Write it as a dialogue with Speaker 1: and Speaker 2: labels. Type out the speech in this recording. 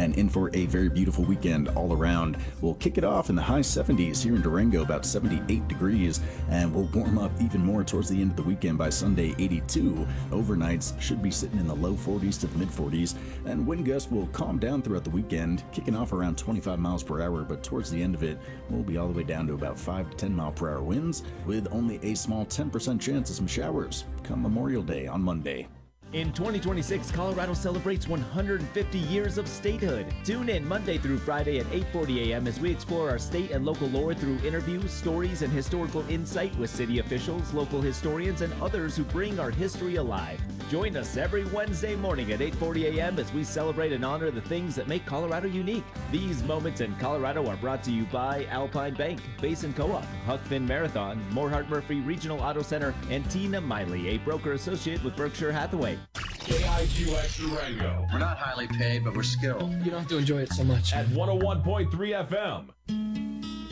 Speaker 1: and in for a very beautiful weekend all around. We'll kick it off in the high 70s here in Durango, about 78 degrees, and we'll warm up even more towards the end of the weekend by Sunday, 82. Overnights should be sitting in the low 40s to the mid 40s, and wind gusts will calm down throughout the weekend, kicking off around 25 miles per hour, but towards the end of it, we'll be all the way down to about 5 to 10 mile per hour winds, with only a small 10% chance of some showers come Memorial Day on Monday.
Speaker 2: In 2026, Colorado celebrates 150 years of statehood. Tune in Monday through Friday at 8:40 a.m. as we explore our state and local lore through interviews, stories, and historical insight with city officials, local historians, and others who bring our history alive. Join us every Wednesday morning at 8:40 a.m. as we celebrate and honor the things that make Colorado unique. These moments in Colorado are brought to you by Alpine Bank, Basin Co-op, Huck Finn Marathon, Morehart Murphy Regional Auto Center, and Tina Miley, a broker associate with Berkshire Hathaway.
Speaker 3: KIQX Durango.
Speaker 4: We're not highly paid, but we're skilled.
Speaker 5: You don't have to enjoy it so much.
Speaker 3: At 101.3 FM.